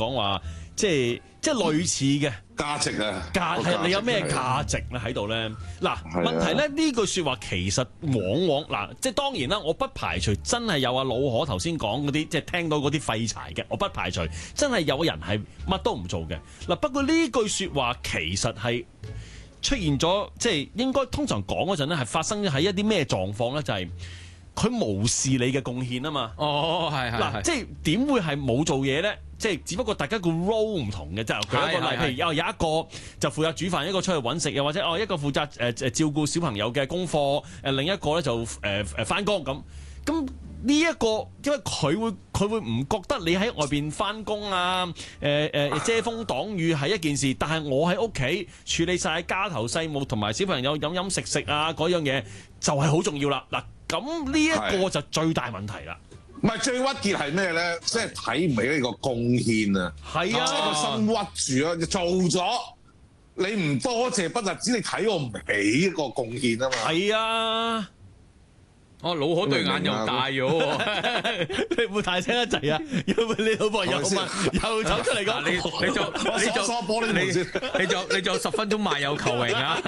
講話，即係類似嘅價值啊， 係你有咩價值咧喺度咧？嗱，問題咧呢句説話其實往往嗱，即係當然啦，我不排除真係有老可頭先講嗰啲，即係聽到嗰啲廢柴嘅，我不排除真係有人係乜都唔做嘅。嗱，不過呢句説話其實係出現咗，即係應該通常講嗰陣咧係發生喺一啲咩狀況咧？就係佢無視你嘅貢獻啊嘛。 哦，係嗱，即係點會係冇做嘢咧？即係只不過大家個 role 唔同嘅啫。舉一個例，譬如有一個就負責煮飯，一個出去揾食，又或者一個負責照顧小朋友嘅功課，另一個咧就翻工咁。咁呢一個，因為佢會唔覺得你喺外邊翻工啊？遮風擋雨係一件事，但係我喺屋企處理晒家頭細務同埋小朋友飲食啊嗰樣嘢就係好重要啦。嗱，咁呢一個就最大問題啦。 唔係最鬱結係咩咧？即係睇唔起呢個貢獻啊！ 係啊， 即係個心屈住啊！做咗你唔多謝不特止，你睇我唔起個貢獻啊嘛！ 係啊。 哦，老可對眼又大咗喎， 你唔會大聲得滯啊？因為你老婆又走出嚟講， 你仲有10分鐘賣有求榮啊！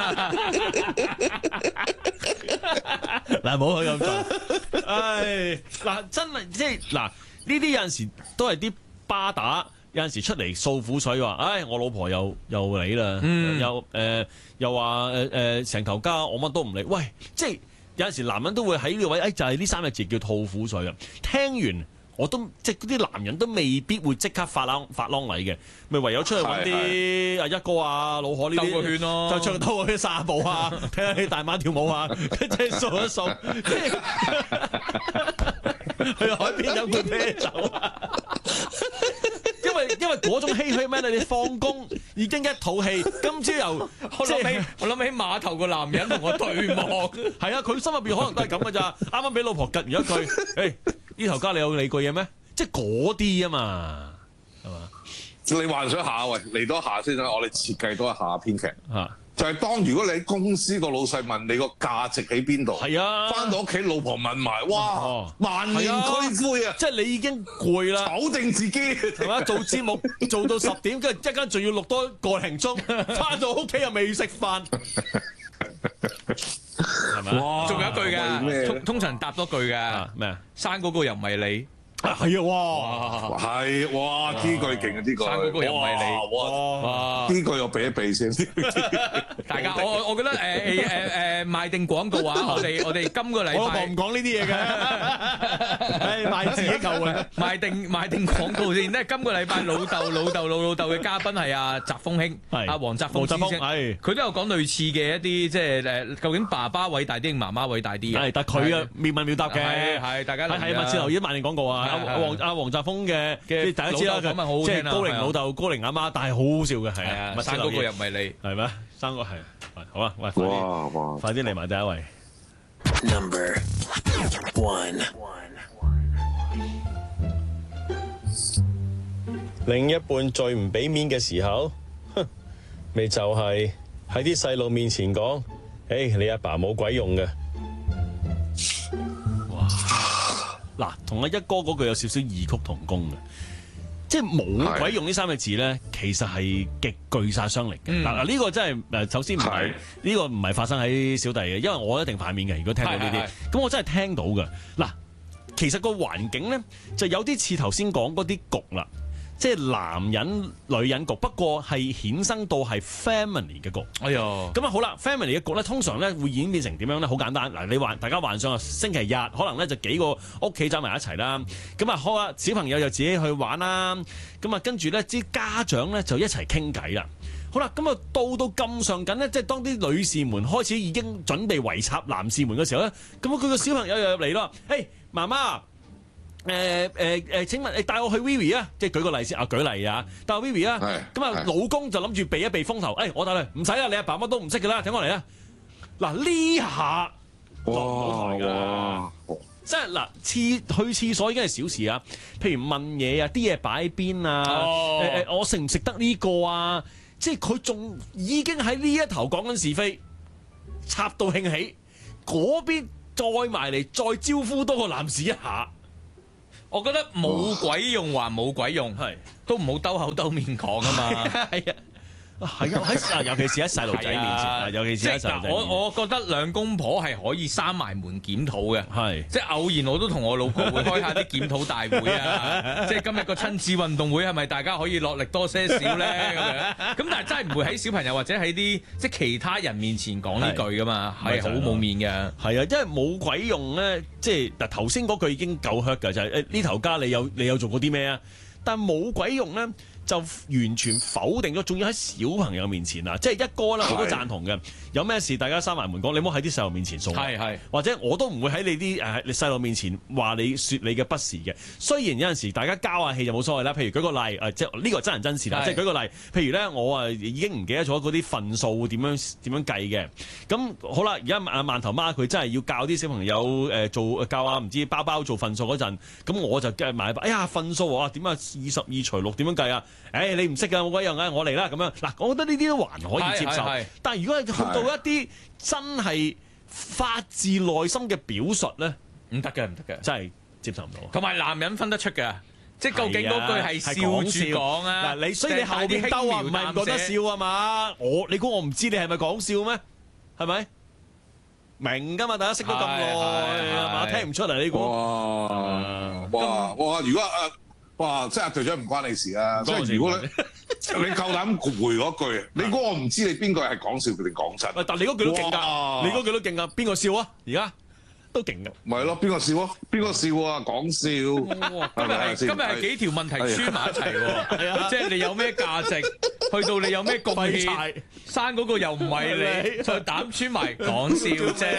嗱，冇佢咁盡。唉，嗱，真係即係嗱，呢啲有陣時都係啲巴打，有陣時出嚟訴苦水話，唉，我老婆又嚟啦，又話成頭家我乜都唔理。喂，即係。有陣時男人都會喺呢個位，就係呢3個字叫吐苦水啊！聽完我都即係嗰啲男人都未必會即刻發啷禮嘅，咪唯有出去揾啲阿一哥啊、老可呢啲兜個圈咯， 就出去兜個圈散下步啊，睇下啲大媽跳舞啊，即係掃一掃，去海邊飲罐啤酒啊！因為嗰種唏噓咩？你放工已經一肚氣，今朝又我諗起碼頭個男人同我對望， 係啊，佢心入邊可能都係咁嘅咋。啱啱俾老婆吉完一句，誒呢頭家你有理過嘢咩？即係嗰啲啊嘛，係嘛？ 你幻想下，喂，嚟多下先啦，我哋設計多一下編劇啊。 就係當如果你喺公司個老細問你個價值喺邊度， 係啊， 翻到屋企老婆問埋，哇，萬念俱灰啊！ 即係你已經攰啦， 否定自己係嘛？做節目做到10點，跟住一間仲要錄多個零鐘，翻到屋企又未食飯，係咪？ 哇！仲有一句嘅，通常答多句嘅咩啊？ 生嗰個又唔係你。 係啊！哇， 係哇！呢句勁啊！呢句生嗰個又唔係你， 哇！呢句我避一避先。 大家我覺得賣定廣告啊！我哋今個禮拜我唔講呢啲嘢嘅，賣自己夠嘅。 賣定廣告先。咧今個禮拜老豆嘅嘉賓係阿澤峰兄，阿黃澤峰先生，佢都有講類似嘅一啲，即係究竟爸爸偉大啲定媽媽偉大啲嘅？ 係，但佢啊妙問妙答嘅， 係大家係密切留意賣定廣告啊！阿黃澤峰嘅，大家知啦，即係高齡老豆、高齡阿媽，但係好好笑嘅，係啊！ 生嗰個又唔係你， 係咩？生個係好啊！喂，快啲嚟埋第一位。 Number 1， 另一半最唔俾面嘅時候，咪就係喺啲細路面前講：誒，你阿爸冇鬼用嘅。 嗱，同阿一哥嗰句有少少異曲同工嘅，即係冇鬼用呢3個字咧，其實係極具殺傷力嘅。嗱，呢個真係首先唔係呢個唔係發生喺小弟嘅，因為我一定反面嘅。如果聽到呢啲，咁我真係聽到嘅。嗱，其實個環境咧就有啲似頭先講嗰啲局啦。即係男人女人局，不過係衍生到係 family 嘅局。 哎呀， 咁啊好啦 ，family 嘅局咧，通常咧會演變成點樣咧？好簡單，嗱，大家幻想啊，星期日可能咧就幾個屋企走埋一齊啦。咁啊，好啊，小朋友就自己去玩啦。咁啊，跟住咧啲家長咧就一齊傾偈啦。好啦，咁啊到咁上緊咧，即係當啲女士們開始已經準備圍插男士們嘅時候咧，咁佢個小朋友又入嚟咯。嘿，媽媽。請問你帶我去 Vivi 啊？即係舉個例先啊，舉例啊，帶我 Vivi 啊。咁啊，老公就諗住避一避風頭，我帶你，唔使啦，你阿爸乜都唔識噶啦，請我嚟啦。嗱呢下落台㗎，即係嗱，去廁所已經係小事啊。譬如問嘢啊，啲嘢擺喺邊啊？我食唔食得呢個啊？即係佢仲已經喺呢一頭講緊是非，插到興起，嗰邊再埋嚟再招呼多個男士一下。 我覺得冇鬼用還冇鬼用， 係都唔好兜口兜面講啊嘛。 係啊。係啊，喺尤其是喺細路仔面前，尤其是喺細路仔面前。 我覺得兩公婆係可以閂埋門檢討嘅， 係即係偶然我都同我老婆會開下啲檢討大會啊，即係今日個親子運動會係咪大家可以落力多些少咧咁樣？咁但係真係唔會喺小朋友或者喺啲即係其他人面前講呢句噶嘛，係好冇面嘅。 係啊，因為冇鬼用咧，即係嗱頭先嗰句已經夠 hurt 㗎，就係誒呢頭家你有做過啲咩啊？但係冇鬼用咧。就完全否定咗，仲要喺小朋友面前啊！即係一哥啦，我都贊同嘅。有咩事大家閂埋門講，你唔好喺啲細路面前送。係，或者我都唔會喺你啲你細路面前話你説你嘅不是嘅。雖然有陣時大家交下氣就冇所謂啦。譬如舉個例，即係呢個真人真事啦。即係舉個例，譬如咧我已經唔記得咗嗰啲份數點樣計嘅。咁好啦，而家饅頭媽佢真係要教啲小朋友教唔知包包做份數嗰陣，咁我就計埋哎呀份數啊點啊22除6點樣計啊？你唔識㗎，冇鬼用啊！我嚟啦咁樣嗱，我覺得呢啲都還可以接受。但係如果係去到一啲真係發自內心嘅表述咧，唔得嘅，真係接受唔到。 同埋男人分得出嘅，即係究竟嗰句係笑住講啊？ 嗱，所以你後邊兜啊，唔係唔覺得笑啊嘛？你估我唔知你係咪講笑咩？係咪？明㗎嘛？大家識咗咁耐係嘛？聽唔出嚟呢個？ 哇！如果哇！即係阿隊長唔關你事啊！即係如果你夠膽回嗰句，你估我唔知你邊個係講笑定講真？ 但你嗰句都勁㗎，你嗰句都勁㗎，邊個笑啊？而家都勁㗎。 咪係咯，邊個笑啊？邊個笑啊？講笑。 今日係幾條問題穿埋一齊喎，即係你有咩價值，去到你有咩貢獻，生嗰個又唔係你，再膽穿埋講笑啫。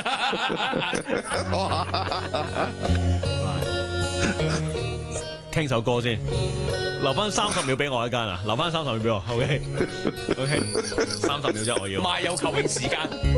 聽首歌先，留翻30秒俾我一間啊！留翻30秒俾我 ，OK，30秒啫，我要。 賣有求榮時間。